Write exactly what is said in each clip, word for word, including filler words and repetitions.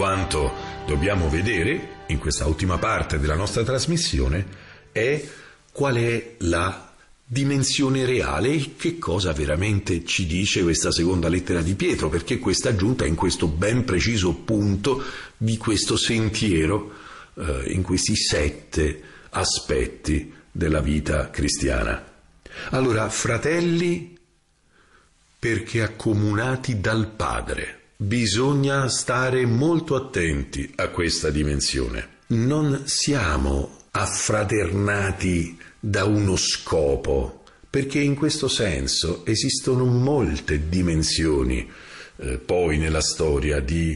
quanto dobbiamo vedere in questa ultima parte della nostra trasmissione è qual è la dimensione reale e che cosa veramente ci dice questa seconda lettera di Pietro, perché questa è giunta in questo ben preciso punto di questo sentiero, eh, in questi sette aspetti della vita cristiana. Allora, fratelli, perché accomunati dal Padre, bisogna stare molto attenti a questa dimensione. Non siamo affraternati da uno scopo, perché in questo senso esistono molte dimensioni eh, poi nella storia di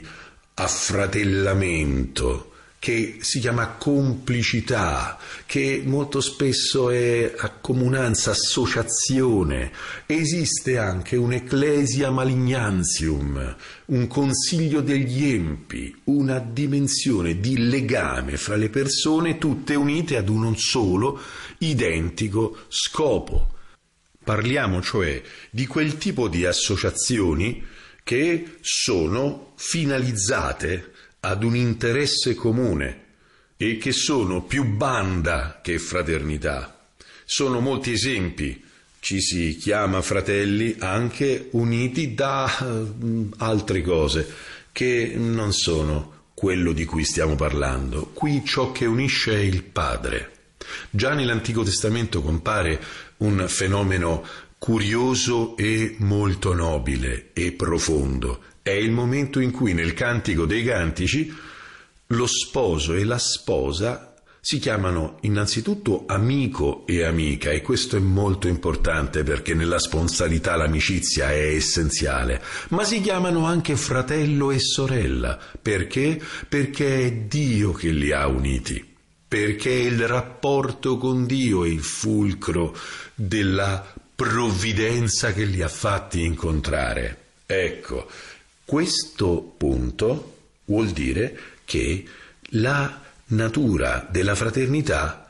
affratellamento, che si chiama complicità, che molto spesso è accomunanza, associazione. Esiste anche un ecclesia malignantium, un consiglio degli empi, una dimensione di legame fra le persone, tutte unite ad un solo identico scopo. Parliamo cioè di quel tipo di associazioni che sono finalizzate ad un interesse comune e che sono più banda che fraternità. Sono molti esempi. Ci si chiama fratelli anche uniti da uh, altre cose che non sono quello di cui stiamo parlando. Qui ciò che unisce è il Padre. Già nell'Antico Testamento compare un fenomeno curioso e molto nobile e profondo. È il momento in cui nel Cantico dei Cantici lo sposo e la sposa si chiamano innanzitutto amico e amica, e questo è molto importante perché nella sponsalità l'amicizia è essenziale, ma si chiamano anche fratello e sorella. Perché? Perché è Dio che li ha uniti, perché il rapporto con Dio è il fulcro della provvidenza che li ha fatti incontrare. Ecco, questo punto vuol dire che la natura della fraternità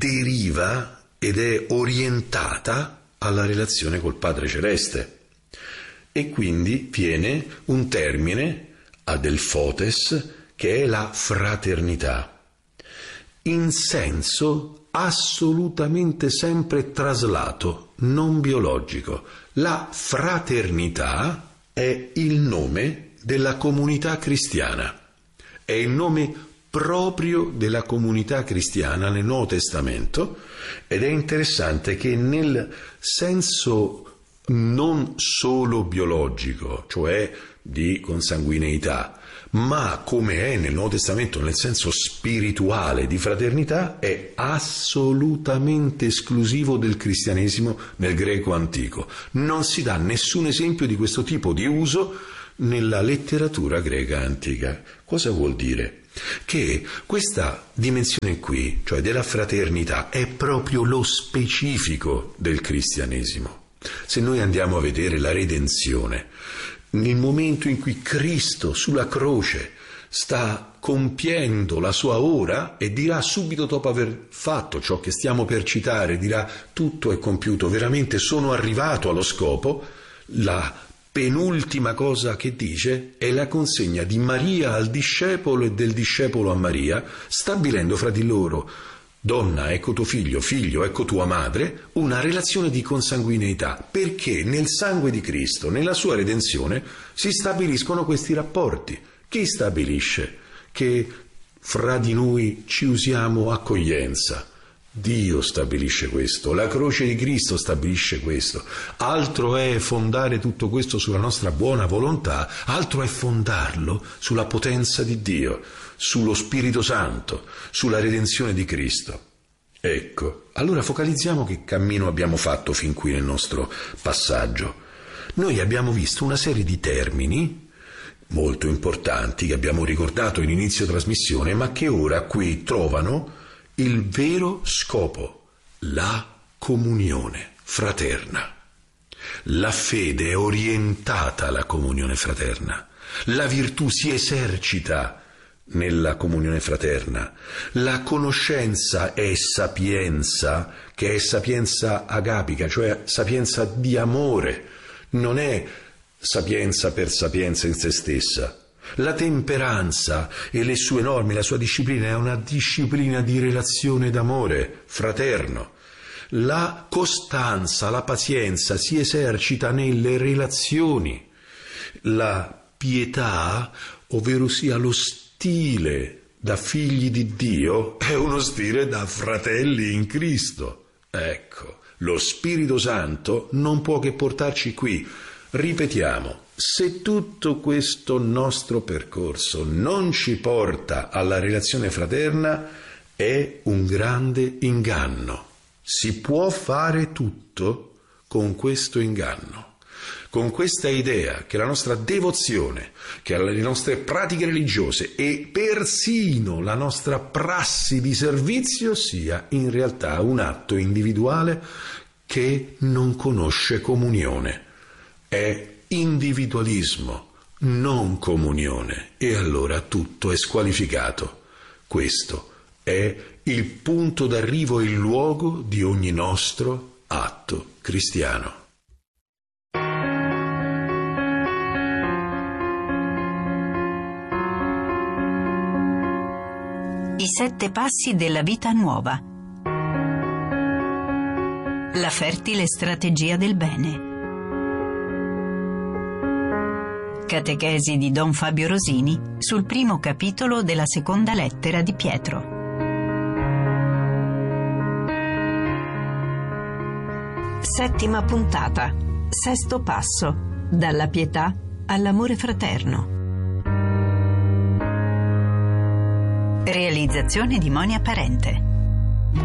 deriva ed è orientata alla relazione col Padre Celeste, e quindi viene un termine adelphotes, che è la fraternità, in senso assolutamente sempre traslato, non biologico. La fraternità è il nome della comunità cristiana, è il nome proprio della comunità cristiana nel Nuovo Testamento, ed è interessante che nel senso non solo biologico, cioè di consanguineità, ma come è nel Nuovo Testamento nel senso spirituale di fraternità, è assolutamente esclusivo del cristianesimo nel greco antico. Non si dà nessun esempio di questo tipo di uso nella letteratura greca antica. Cosa vuol dire? Che questa dimensione qui, cioè della fraternità, è proprio lo specifico del cristianesimo. Se noi andiamo a vedere la redenzione, nel momento in cui Cristo sulla croce sta compiendo la sua ora e dirà subito dopo aver fatto ciò che stiamo per citare, dirà tutto è compiuto, veramente sono arrivato allo scopo, la penultima cosa che dice è la consegna di Maria al discepolo e del discepolo a Maria, stabilendo fra di loro: donna, ecco tuo figlio, figlio, ecco tua madre, una relazione di consanguineità, perché nel sangue di Cristo, nella sua redenzione, si stabiliscono questi rapporti. Chi stabilisce che fra di noi ci usiamo accoglienza? Dio stabilisce questo, la croce di Cristo stabilisce questo. Altro è fondare tutto questo sulla nostra buona volontà, altro è fondarlo sulla potenza di Dio, sullo Spirito Santo, sulla redenzione di Cristo. Ecco, allora focalizziamo che cammino abbiamo fatto fin qui nel nostro passaggio. Noi abbiamo visto una serie di termini molto importanti che abbiamo ricordato in inizio trasmissione, ma che ora qui trovano il vero scopo, la comunione fraterna. La fede è orientata alla comunione fraterna, la virtù si esercita nella comunione fraterna, la conoscenza è sapienza, che è sapienza agapica, cioè sapienza di amore, non è sapienza per sapienza in se stessa. La temperanza e le sue norme, la sua disciplina è una disciplina di relazione d'amore fraterno. La costanza, la pazienza si esercita nelle relazioni. La pietà, ovvero sia lo stile da figli di Dio, è uno stile da fratelli in Cristo. Ecco, lo Spirito Santo non può che portarci qui. Ripetiamo, se tutto questo nostro percorso non ci porta alla relazione fraterna, è un grande inganno. Si può fare tutto con questo inganno. Con questa idea che la nostra devozione, che le nostre pratiche religiose e persino la nostra prassi di servizio sia in realtà un atto individuale che non conosce comunione. È individualismo, non comunione, e allora tutto è squalificato. Questo è il punto d'arrivo e il luogo di ogni nostro atto cristiano. I sette passi della vita nuova. La fertile strategia del bene. Catechesi di Don Fabio Rosini sul primo capitolo della seconda lettera di Pietro. Settima puntata. Sesto passo. Dalla pietà all'amore fraterno. Realizzazione di Monia Parente.